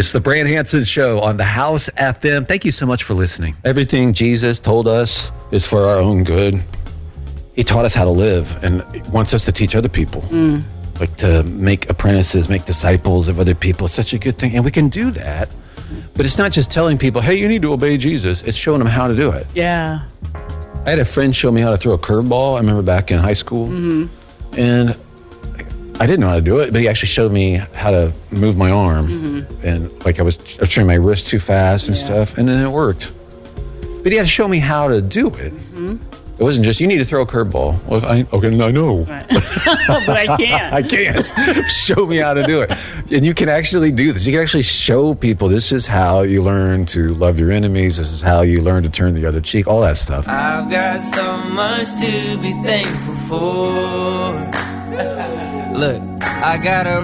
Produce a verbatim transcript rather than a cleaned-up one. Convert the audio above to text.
It's the Brand Hansen Show on the House F M. Thank you so much for listening. Everything Jesus told us is for our own good. He taught us how to live and wants us to teach other people. Mm. Like to make apprentices, make disciples of other people. It's such a good thing. And we can do that. But it's not just telling people, hey, you need to obey Jesus. It's showing them how to do it. Yeah. I had a friend show me how to throw a curveball. I remember back in high school. Mm-hmm. And I didn't know how to do it, but he actually showed me how to move my arm. Mm-hmm. And like I was, I was turning my wrist too fast and yeah. stuff, and then it worked. But he had to show me how to do it. Mm-hmm. It wasn't just, you need to throw a curveball. Well, I, okay, I know. Right. But I can't. I can't. Show me how to do it. And you can actually do this. You can actually show people this is how you learn to love your enemies. This is how you learn to turn the other cheek, all that stuff. I've got so much to be thankful for. Look, I got a